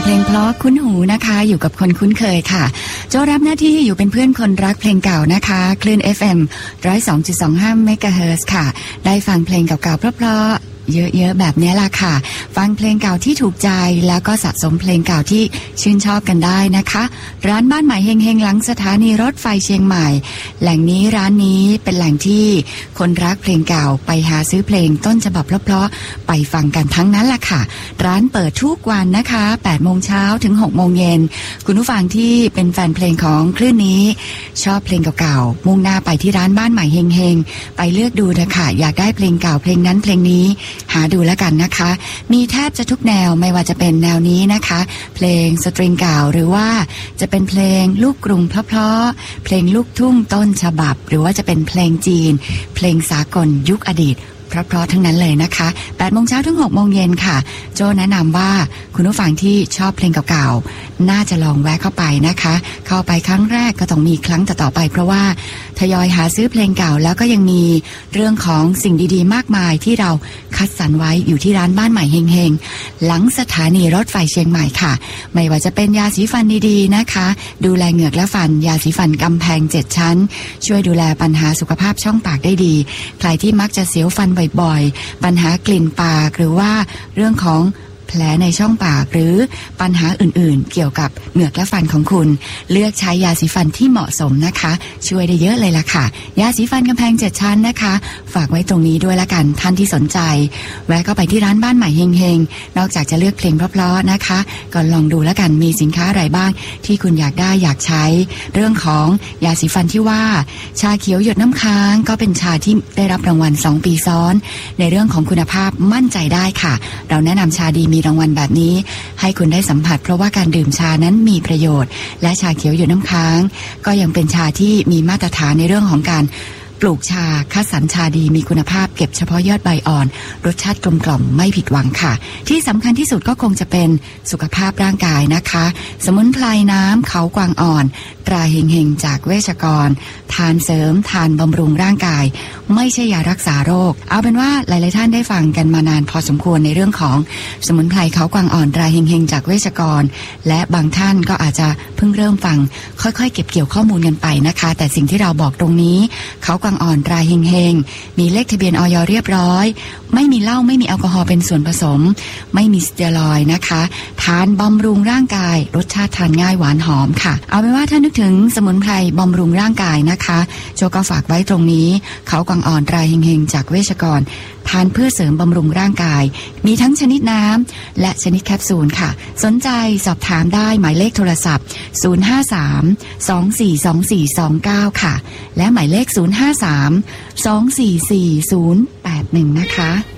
เพลงเพราะคุ้นหูนะคะอยู่กับคนคุ้นเคยค่ะโจรับหน้าที่อยู่เป็นเพื่อนคนรักเพลงเก่านะคะคลื่น FM 102.25 เมกะเฮิรตซ์ค่ะได้ฟังเพลงเก่าๆเพราะๆเยอะๆแบบนี้ล่ะค่ะฟังเพลงเก่าที่ถูกใจแล้วก็สะสมเพลงเก่าที่ชื่นชอบกันได้นะคะร้านบ้านใหม่เฮงๆหลังสถานีรถไฟเชียงใหม่แหล่งนี้ร้านนี้เป็นแหล่งที่คนรักเพลงเก่าไปหาซื้อเพลงต้นฉบับเพราะๆไปฟังกันทั้งนั้นล่ะค่ะร้านเปิดทุกวันนะคะ 8 โมงเช้าถึง 6 โมงเย็นคุณผู้ฟังที่เป็นแฟนเพลงของคลื่นนี้ชอบเพลงเก่าๆมุ่งหน้าไปที่ร้านบ้านใหม่เฮงๆไปเลือกดูนะคะอยากได้เพลงเก่าเพลงนั้นเพลงนี้หาดูแล้วกันนะคะมีแทบจะทุกแนวไม่ว่าจะเป็นแนวนี้นะคะเพลงสตริงเก่าหรือว่าจะเป็นเพลงลูกกรุงเพราะๆเพลงลูกทุ่งต้นฉบับหรือว่าจะเป็นเพลงจีนเพลงสากลยุคอดีตเพราะๆทั้งนั้นเลยนะคะ 8 โมงเช้าถึง 6 โมงเย็นค่ะโจแนะนำว่าคุณผู้ฟังที่ชอบเพลงเก่าๆน่าจะลองแวะเข้าไปนะคะเข้าไปครั้งแรกก็ต้องมีครั้งต่อๆไปเพราะว่าทยอยหาซื้อเพลงเก่าแล้วก็ยังมีเรื่องของสิ่งดีๆมากมายที่เราคัดสรรไว้อยู่ที่ร้านบ้านใหม่เฮงๆหลังสถานีรถไฟเชียงใหม่ค่ะไม่ว่าจะเป็นยาสีฟันดีๆนะคะดูแลเหงือกและฟันยาสีฟันกำแพง7ชั้นช่วยดูแลปัญหาสุขภาพช่องปากได้ดีใครที่มักจะเสียวฟันบ่อยๆปัญหากลิ่นปากหรือว่าเรื่องของแผลในช่องปากหรือปัญหาอื่นๆเกี่ยวกับเหงือกและฟันของคุณเลือกใช้ยาสีฟันที่เหมาะสมนะคะช่วยได้เยอะเลยล่ะค่ะยาสีฟันกำแพง7ชั้นนะคะฝากไว้ตรงนี้ด้วยละกันท่านที่สนใจแวะเข้าไปที่ร้านบ้านใหม่เฮงๆนอกจากจะเลือกเพลงเพราะๆนะคะก็ลองดูแล้วกันมีสินค้าอะไรบ้างที่คุณอยากได้อยากใช้เรื่องของยาสีฟันที่ว่าชาเขียวหยดน้ำค้างก็เป็นชาที่ได้รับรางวัล2 ปีซ้อนในเรื่องของคุณภาพมั่นใจได้ค่ะเราแนะนำชาดีมีรางวัลแบบนี้ให้คุณได้สัมผัสเพราะว่าการดื่มชานั้นมีประโยชน์และชาเขียวหยดน้ำค้างก็ยังเป็นชาที่มีมาตรฐานในเรื่องของการปลูกชาคัดสรรชาดีมีคุณภาพเก็บเฉพาะยอดใบอ่อนรสชาติกลมกล่อมไม่ผิดหวังค่ะที่สำคัญที่สุดก็คงจะเป็นสุขภาพร่างกายนะคะสมุนไพรน้ำเขากวางอ่อนตราเฮงๆจากเวชกรทานเสริมทานบำรุงร่างกายไม่ใช่ยารักษาโรคเอาเป็นว่าหลายๆท่านได้ฟังกันมานานพอสมควรในเรื่องของสมุนไพรเขากวางอ่อนตราเฮงๆจากเวชกรและบางท่านก็อาจจะเพิ่งเริ่มฟังค่อยๆเก็บเกี่ยวข้อมูลกันไปนะคะแต่สิ่งที่เราบอกตรงนี้เขากวางอ่อนตราเฮงๆมีเลขทะเบียนอย.เรียบร้อยไม่มีเหล้าไม่มีแอลกอฮอล์เป็นส่วนผสมไม่มีสเตียรอยด์นะคะทานบำรุงร่างกายรสชาติทานง่ายหวานหอมค่ะเอาเป็นว่าถ้านึกถึงสมุนไพรบำรุงร่างกายนะคะโจก็ฝากไว้ตรงนี้เขากวางอ่อนตราเฮงๆจากเวชกรทานเพื่อเสริมบำรุงร่างกายมีทั้งชนิดน้ำและชนิดแคปซูลค่ะสนใจสอบถามได้หมายเลขโทรศัพท์053-242429ค่ะและหมายเลข053-244-081นะคะ